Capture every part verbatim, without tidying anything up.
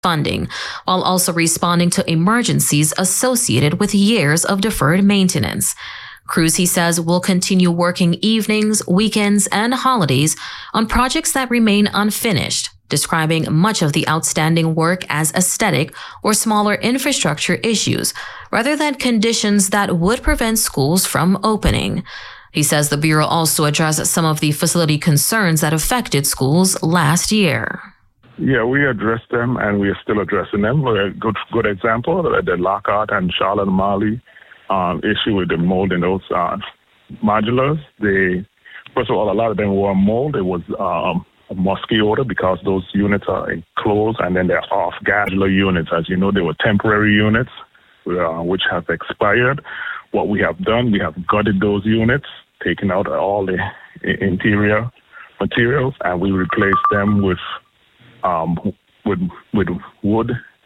funding, while also responding to emergencies associated with years of deferred maintenance. Cruz, he says, will continue working evenings, weekends, and holidays on projects that remain unfinished, describing much of the outstanding work as aesthetic or smaller infrastructure issues, rather than conditions that would prevent schools from opening. He says the Bureau also addressed some of the facility concerns that affected schools last year. Yeah, we addressed them, and we are still addressing them. A good good example, the Lockhart and Charlotte Mali um, issue with the mold in those uh, modulars. They, first of all, a lot of them were mold. It was um, a musky odor because those units are enclosed, and then they're off-gas units. As you know, they were temporary units, uh, which have expired. What we have done, we have gutted those units, taken out all the interior materials, and we replaced them with Um, with with wood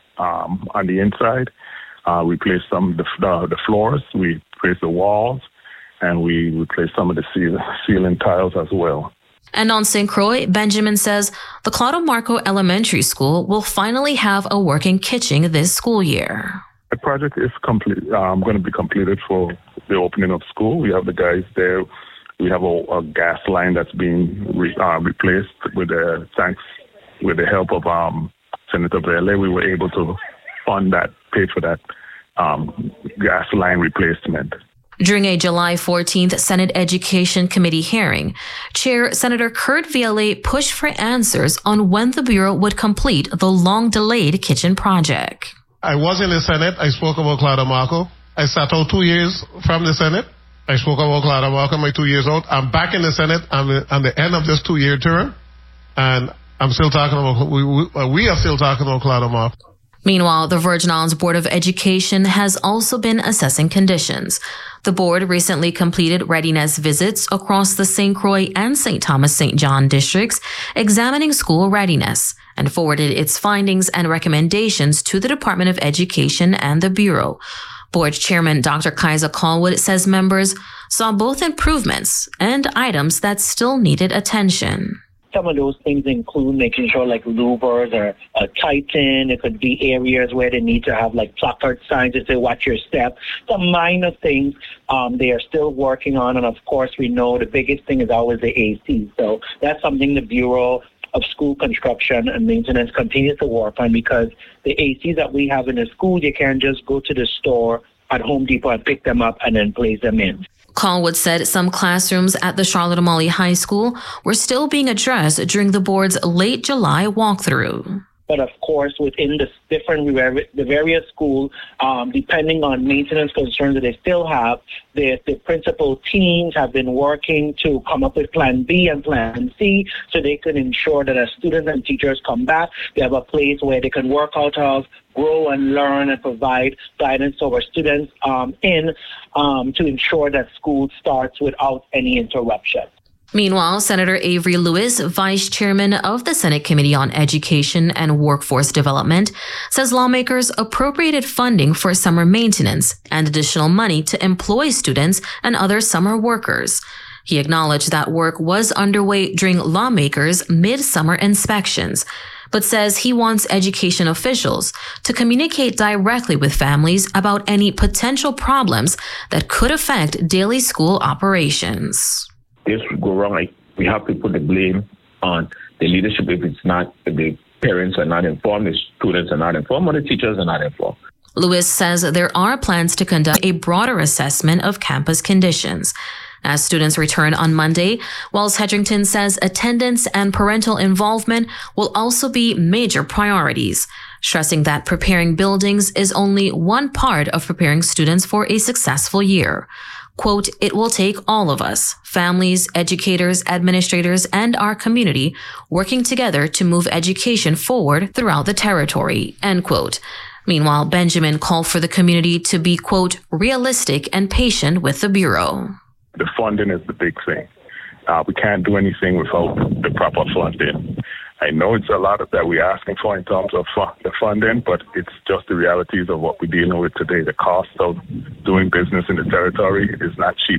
um, on the inside. Uh, we replaced some of the, the, the floors, we replaced the walls, and we replaced some of the ceil- ceiling tiles as well. And on Saint Croix, Benjamin says the Claudio Marco Elementary School will finally have a working kitchen this school year. The project is complete. Um, going to be completed for the opening of school. We have the guys there. We have a, a gas line that's being re, uh, replaced with the thanks. With the help of um, Senator Vele, we were able to fund that, pay for that um, gas line replacement. During a July fourteenth Senate Education Committee hearing, Chair Senator Kurt Vele pushed for answers on when the Bureau would complete the long-delayed kitchen project. I was in the Senate. I spoke about Claudio Marco. I sat out two years from the Senate. I spoke about Claudio Marco, my two years out. I'm back in the Senate on the, on the end of this two-year term, and I'm still talking about, we, we, we are still talking about Claudio Marco. Meanwhile, the Virgin Islands Board of Education has also been assessing conditions. The board recently completed readiness visits across the Saint Croix and Saint Thomas Saint John districts, examining school readiness, and forwarded its findings and recommendations to the Department of Education and the Bureau. Board Chairman Doctor Kaiser Callwood says members saw both improvements and items that still needed attention. Some of those things include making sure like louvers are uh, tightened. It could be areas where they need to have like placard signs to say watch your step. Some minor things um, they are still working on. And of course, we know the biggest thing is always the A C. So that's something the Bureau of School Construction and Maintenance continues to work on, because the A Cs that we have in the school, you can't just go to the store at Home Depot and pick them up and then place them in. Callwood said some classrooms at the Charlotte Amalie High School were still being addressed during the board's late July walkthrough. But of course, within the different the various schools, um, depending on maintenance concerns that they still have, the, the principal teams have been working to come up with Plan B and Plan C, so they can ensure that as students and teachers come back, they have a place where they can work out of, grow and learn, and provide guidance to our students um, in um, to ensure that school starts without any interruption. Meanwhile, Senator Avery Lewis, Vice Chairman of the Senate Committee on Education and Workforce Development, says lawmakers appropriated funding for summer maintenance and additional money to employ students and other summer workers. He acknowledged that work was underway during lawmakers' mid-summer inspections, but says he wants education officials to communicate directly with families about any potential problems that could affect daily school operations. This would go wrong. Like, we have to put the blame on the leadership if it's not, if the parents are not informed, the students are not informed, or the teachers are not informed. Lewis says there are plans to conduct a broader assessment of campus conditions as students return on Monday, whilst Hedrington says attendance and parental involvement will also be major priorities, stressing that preparing buildings is only one part of preparing students for a successful year. Quote, "It will take all of us, families, educators, administrators, and our community working together to move education forward throughout the territory," end quote. Meanwhile, Benjamin called for the community to be, quote, "realistic and patient with the Bureau." The funding is the big thing. Uh, we can't do anything without the proper funding. I know it's a lot of that we're asking for in terms of fu- the funding, but it's just the realities of what we're dealing with today. The cost of doing business in the territory is not cheap,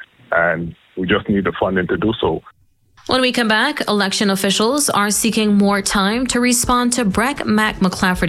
and we just need the funding to do so. When we come back, election officials are seeking more time to respond to Breck Mac McClafferty